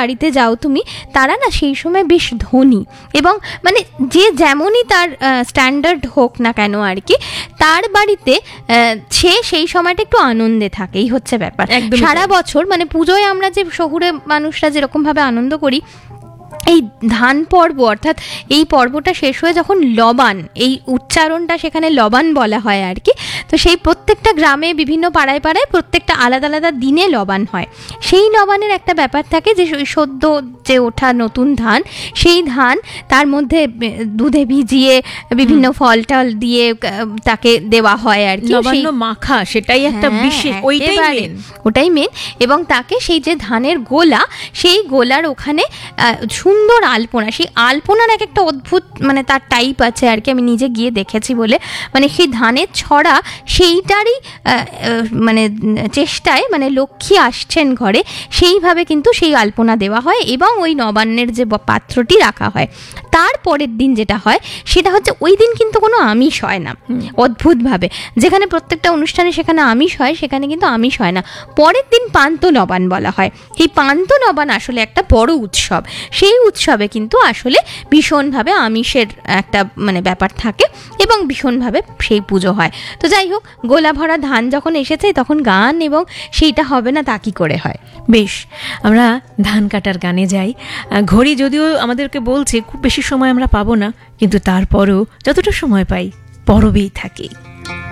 বাড়িতে যাও তুমি, তারা না সেই সময় বেশ ধনী, এবং মানে যে যেমনই তার স্ট্যান্ডার্ড হোক না কেন আর কি, তার বাড়িতে সে সেই সময়টা একটু আনন্দে থাকে, এই হচ্ছে ব্যাপার। সারা বছর মানে পুজোয় আমরা যে শহুরে মানুষরা যেরকম ভাবে আনন্দ করি, এই ধান পর্ব অর্থাৎ এই পর্বটা শেষ হয়ে যখন লবান, এই উচ্চারণটা সেখানে লবান বলা হয় আর কি, তো সেই প্রত্যেকটা গ্রামে বিভিন্ন পাড়ায় পাড়ায় প্রত্যেকটা আলাদা আলাদা দিনে লবান হয়। সেই লবানের একটা ব্যাপার থাকে যে সদ্য যে ওঠা নতুন ধান, সেই ধান তার মধ্যে দুধে ভিজিয়ে বিভিন্ন ফল টল দিয়ে তাকে দেওয়া হয় আর কি, নবান্ন মাখা, সেটাই একটা বিশেষ, ওটাই মেন। এবং তাকে সেই যে ধানের গোলা, সেই গোলার ওখানে সুন্দর আলপনা, সেই আলপনার এক একটা অদ্ভুত মানে তার টাইপ আছে আর কি, আমি নিজে গিয়ে দেখেছি বলে, মানে সেই ধানের ছড়া সেইটারই মানে চেষ্টায়, মানে লক্ষ্মী আসছেন ঘরে সেইভাবে কিন্তু সেই আলপনা দেওয়া হয়, এবং ওই নবান্নের যে পাত্রটি রাখা হয়। তারপরের দিন যেটা হয় সেটা হচ্ছে ওই দিন কিন্তু কোনো আমিষ হয় না, অদ্ভুতভাবে। যেখানে প্রত্যেকটা অনুষ্ঠানে সেখানে আমিষ হয়, সেখানে কিন্তু আমিষ হয় না। পরের দিন পান্ত নবান বলা হয়। এই পান্ত নবান আসলে একটা বড় উৎসব, সেই উৎসবে কিন্তু আসলে ভীষণভাবে আমিষের একটা মানে ব্যাপার থাকে, এবং ভীষণভাবে সেই পুজো হয়। তো যাই হোক, গোলা ভরা ধান যখন এসেছে তখন গান, এবং সেইটা হবে না তা কি করে হয়। বেশ, আমরা ধান কাটার গানে যাই। ঘড়ি যদিও আমাদেরকে বলছে খুব বেশি সময় আমরা পাবো না, কিন্তু তারপরও যতটা সময় পাই পরবেই থাকি।